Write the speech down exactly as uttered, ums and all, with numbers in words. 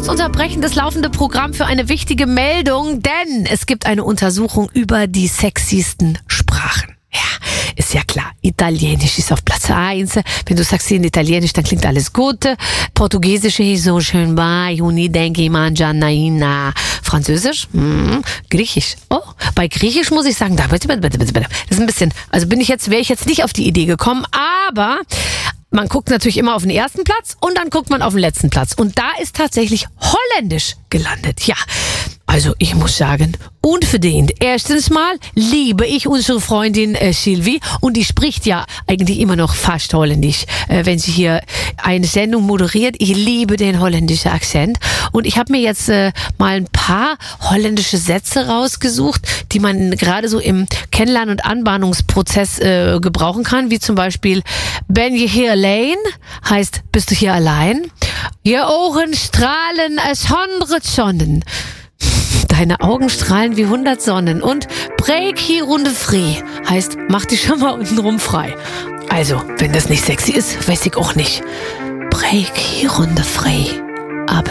kurz unterbrechen das laufende Programm für eine wichtige Meldung, denn es gibt eine Untersuchung über die sexiesten Sprachen. Ja, ist ja klar. Italienisch ist auf Platz eins. Wenn du sagst in Italienisch, dann klingt alles gut. Portugiesisch ist so schön bei Uni denke mangianaina. Französisch? Hm. Griechisch. Oh, bei Griechisch muss ich sagen, da bitte, bitte, bitte, bitte. Das ist ein bisschen, also bin ich jetzt, wäre ich jetzt nicht auf die Idee gekommen, aber man guckt natürlich immer auf den ersten Platz und dann guckt man auf den letzten Platz. Und da ist tatsächlich Holländisch gelandet. Ja, also ich muss sagen, unverdient. Erstens mal liebe ich unsere Freundin äh, Sylvie und die spricht ja eigentlich immer noch fast Holländisch, äh, wenn sie hier eine Sendung moderiert. Ich liebe den holländischen Akzent und ich habe mir jetzt äh, mal ein paar holländische Sätze rausgesucht, die man gerade so im Kennenlernen- und Anbahnungsprozess äh, gebrauchen kann, wie zum Beispiel Ben je hier alleen? Heißt, bist du hier allein? Je Augen strahlen als hundert Sonnen. Deine Augen strahlen wie hundert Sonnen. Und break hier runde free heißt, mach dich schon mal untenrum frei. Also, wenn das nicht sexy ist, weiß ich auch nicht. Break hier runde free. Aber